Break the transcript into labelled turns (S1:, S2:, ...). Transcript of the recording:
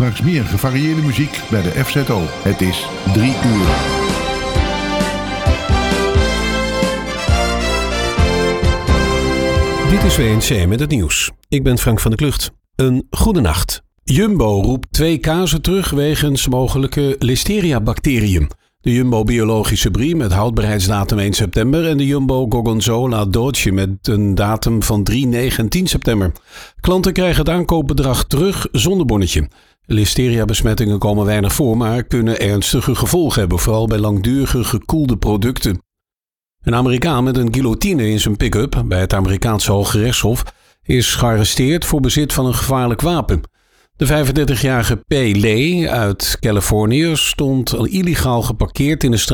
S1: Straks meer gevarieerde muziek bij de FZO. Het is 3 uur.
S2: Dit is WNC met het nieuws. Ik ben Frank van der Klucht. Een goede nacht. Jumbo roept 2 kazen terug wegens mogelijke listeria-bacteriën. De Jumbo Biologische Brie met houdbaarheidsdatum 1 september en de Jumbo Gorgonzola Dolce met een datum van 3, 9 en 10 september. Klanten krijgen het aankoopbedrag terug zonder bonnetje. Listeria-besmettingen komen weinig voor, maar kunnen ernstige gevolgen hebben, vooral bij langdurige gekoelde producten. Een Amerikaan met een guillotine in zijn pick-up bij het Amerikaanse Hooggerechtshof is gearresteerd voor bezit van een gevaarlijk wapen. De 35-jarige P. Lee uit Californië stond illegaal geparkeerd in de straat